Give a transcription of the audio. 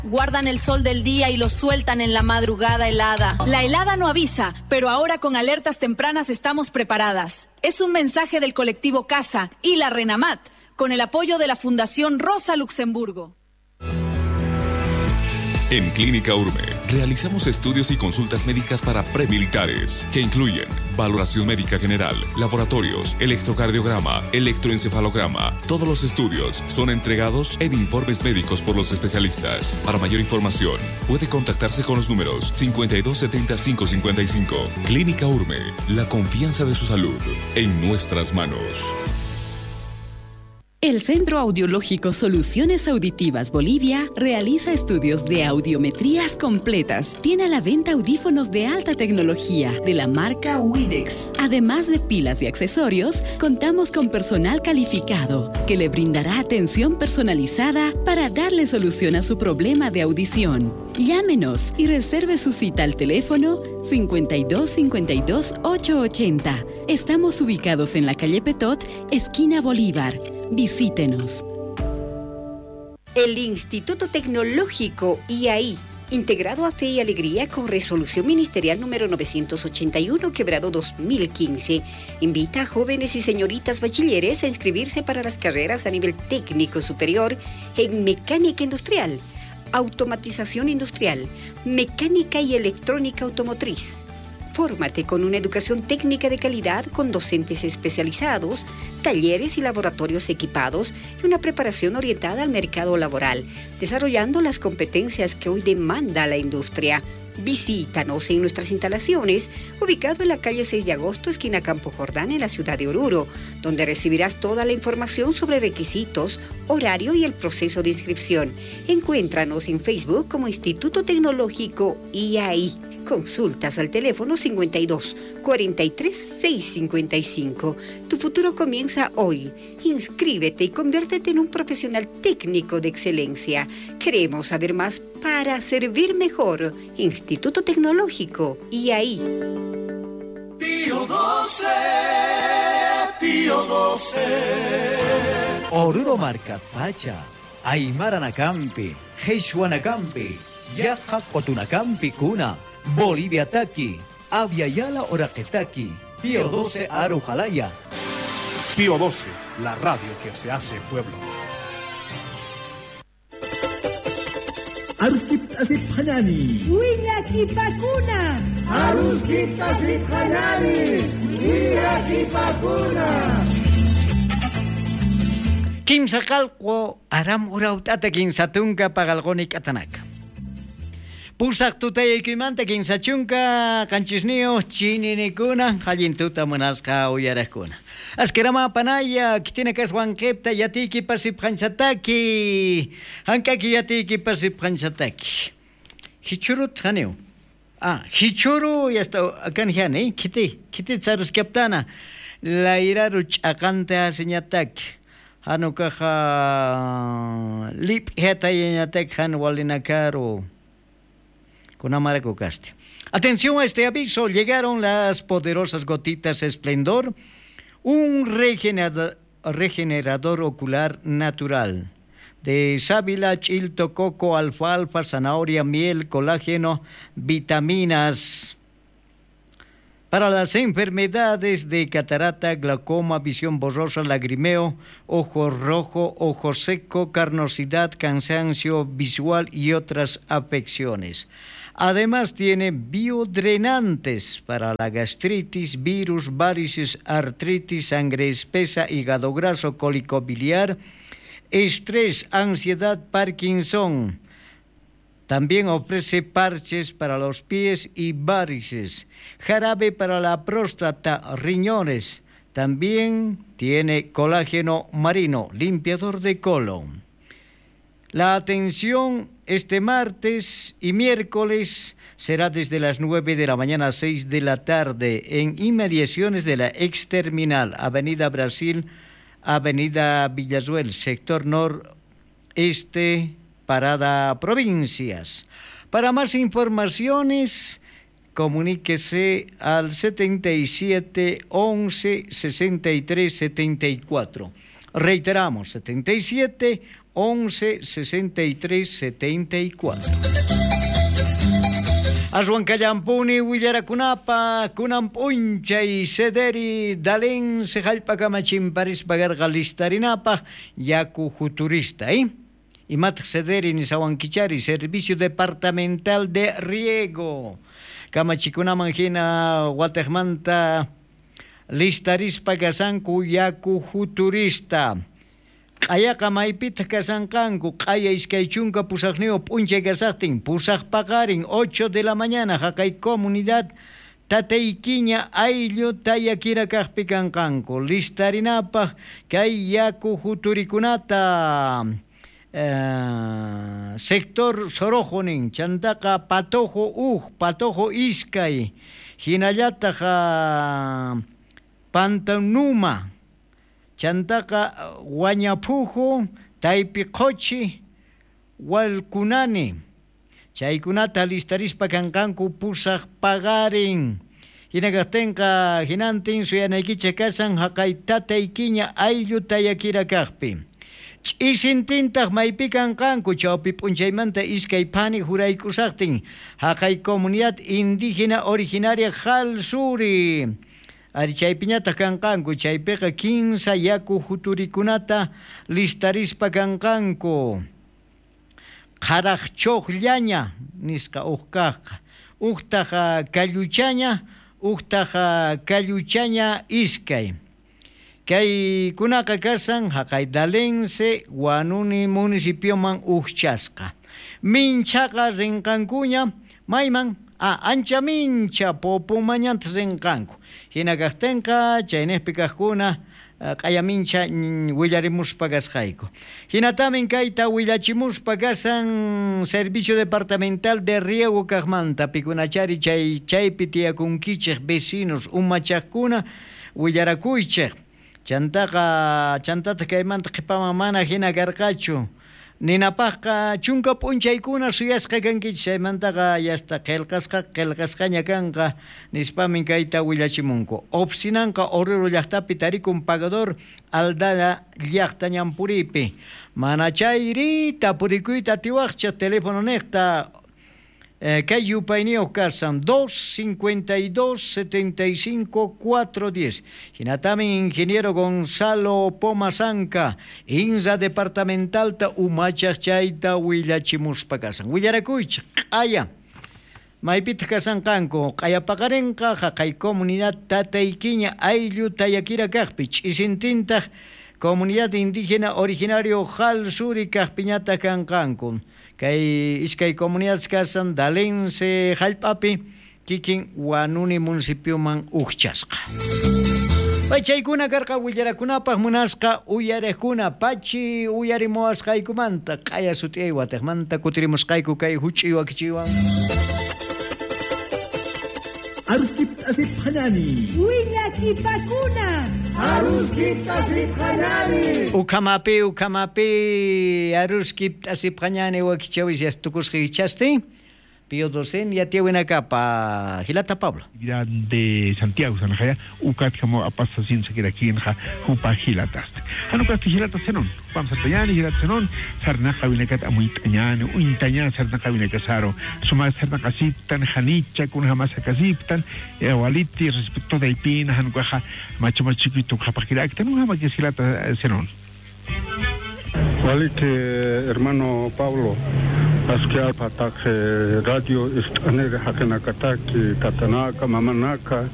Guardan el sol del día y lo sueltan en la madrugada helada. La helada no avisa, pero ahora con alertas tempranas estamos preparadas. Es un mensaje del colectivo CASA y la RENAMAT, con el apoyo de la Fundación Rosa Luxemburgo. En Clínica Urbe realizamos estudios y consultas médicas para premilitares que incluyen valoración médica general, laboratorios, electrocardiograma, electroencefalograma. Todos los estudios son entregados en informes médicos por los especialistas. Para mayor información, puede contactarse con los números 5270-555. Clínica Urbe, la confianza de su salud en nuestras manos. El Centro Audiológico Soluciones Auditivas Bolivia realiza estudios de audiometrías completas. Tiene a la venta audífonos de alta tecnología de la marca Widex. Además de pilas y accesorios, contamos con personal calificado que le brindará atención personalizada para darle solución a su problema de audición. Llámenos y reserve su cita al teléfono 52 52 880. Estamos ubicados en la calle Petot, esquina Bolívar. Visítenos. El Instituto Tecnológico IAI, integrado a Fe y Alegría con resolución ministerial número 981, quebrado 2015, invita a jóvenes y señoritas bachilleres a inscribirse para las carreras a nivel técnico superior en mecánica industrial, automatización industrial, mecánica y electrónica automotriz. Fórmate con una educación técnica de calidad con docentes especializados, talleres y laboratorios equipados y una preparación orientada al mercado laboral, desarrollando las competencias que hoy demanda la industria. Visítanos en nuestras instalaciones, ubicado en la calle 6 de agosto, esquina Campo Jordán, en la ciudad de Oruro, donde recibirás toda la información sobre requisitos, horario y el proceso de inscripción. Encuéntranos en Facebook como Instituto Tecnológico IAI. Consultas al teléfono 52 43 655. Tu futuro comienza hoy. Inscríbete y conviértete en un profesional técnico de excelencia. Queremos saber más para servir mejor. Instituto Tecnológico IAI. Pío 12, Pío 12. Oruro Marcapacha, Aymaranacampi, Heishuanacampi, Yaja Cotunacampi Cuna, Bolivia Taki, Aviala Oraquetaki, Pío 12 Arujalaya. Pío 12, la radio que se hace pueblo. Aruskip asip hanani. Huillaki pakuna. Aruskip asip hanani. Huillaki pakuna. Kimsa kalko aram urautata kimsa tunka pagalgoni katanaka. Pusak tutay ikimante kimsa chunka kanchisnio chininikuna halintuta munaska uyarakuna. Askerama panaya kitine kaswan kepta yatiki pasip hansataki. Hankaki yatiki pasip hansataki. Hichurut haneo. Hichuru ya está akan hiane kiti tsarus kaptana. La iraru chakante hasenyataki. Hanukaha lip hetayenyatek han walinakaro. Con amaracocaste. Atención a este aviso, llegaron las poderosas gotitas Esplendor, un regenerador ocular natural de sábila, chilto, coco, alfalfa, zanahoria, miel, colágeno, vitaminas para las enfermedades de catarata, glaucoma, visión borrosa, lagrimeo, ojo rojo, ojo seco, carnosidad, cansancio visual y otras afecciones. Además tiene biodrenantes para la gastritis, virus, varices, artritis, sangre espesa, hígado graso, cólico biliar, estrés, ansiedad, Parkinson. También ofrece parches para los pies y varices, jarabe para la próstata, riñones. También tiene colágeno marino, limpiador de colon. La atención este martes y miércoles será desde las 9 de la mañana a 6 de la tarde en inmediaciones de la exterminal, Avenida Brasil, Avenida Villazuel, sector noreste, Parada Provincias. Para más informaciones, comuníquese al 77 11 63 74. Reiteramos, 77 11 63 74. Ashuancallampuni Willarakunapa, Kunampuncha y Sederi, Dalén, Sejalpacamachim, Paris Bagargalistarinapa, Yaku Futurista, Y Mat Sederi, Nisawanquichari, Servicio Departamental de Riego. Kamachikunamangina, Guatemanta, Listarispa Casancu, Yaku Futurista. Ayaka maipita kasankanku, kaya iskaychunka pusakneo punche gasastin, pusak pagarin, 8 de la mañana, hakay comunidad, tateikiña ayllu tayakira kahpikankanku, listarinapa, kay yaku juturikunata, sector sorojonin, chantaka patojo iskay, hinallataja pantanuma, chantaka Guañapujo, Taipicochi, Hualcunani, Chaykunata listarispa kankanku pusaq pagarin. Hinagatenka hinantin suyanaykicha kasan haqay tataykiña ayllu tayakira kaqpi. Ch'isintintaq maypi kankanku chawpi p'unchaymanta iskay pani huraykusaqtin haqay comunidad indígena originaria Jalsuri. Chaypiñata kankanku, chaypiqa 15 yaku futurikunata listarispa kankanku. Qaraqchuqllaña nisqa uqkaqa. Uqtaqa kalluchaña, uqtaqa kalluchaña iskay. Kay kunaqa kasan haqay Dalense, Guanuni municipioman uqchasqa. Minchaqa rinqankuña, mayman, ancha mincha popumañanta rinqanku. Hinakaqtinqa chaynejpi kaqkuna q'aya mincha willarimuspa kasqayku. Hinatamin kayta willachimuspa kasan Servicio Departamental de Riego kaqmanta pikunachari chaypi tiyakunkichik vecinos umachaqkuna willarakuychik. Chantata kaymanta qipaman mana hina karqachu. Ninapaqqa chunka p'unchaykuna suyasqa kankichik chaymantaqa yasta qillqasqaña kanqa nispamin kayta willachimunku. Opsinanqa Oruro llaqtapi tarikun pagador Aldala llaqta Ñampuripi. Mana chayrita purikuyta tiwaqcha teléfono niqta kay yupayniyuq karsan 252 75 410. Hinatamin ingeniero Gonzalo Pomasanca, Inza Departamentalta umachaq chayta willachimuspa kasan. Willarakuychaq q'aya. Maypita kasanqanku q'aya paqarinqa haqay comunidad tataykiña ayllu tayakira kaqpi ch'isintintaq comunidad indígena originario Jalsuri kaqpiñata kanqanku. Kay iskay comunidades kasan Dalense hallp'api kikin Guanuni municipioman uqchasqa. Chaykuna karqa willarakunapaq munasqa uyariqkuna pachi uyarimuwasqaykumanta q'aya sut'iyay watiqmanta kutirimusqayku kay huch'iywa kichiwan. Aruskip asip hanani. Willakipakuna. Aruskip asip hanani. Ukamapi aruskip asip hanani wakichawis yastukusqi chasti. Pío Docen ya tiene una capa. Gilata Pablo. De Santiago, Sanajaya, Ucat como a pasasin se queda aquí en Jupa Gilatas. Anucasti Gilatas Senon, Pam Santayani, Gilat Senon, Sarnaja Vinecat Amuitañani, Uintañan, Sarnaja Vinecasaro, Suma Sarnacasiptan, Janicha, con jamás Casiptan, Waliti, respecto de Ipina, Hanucaja, Macho Machiquito, Japajirak, no jamás que Gilata Senon. Waliti, hermano Pablo. Pascal Patak Radio Istanere Hakanakataki, Tatanaka, Mamanaka,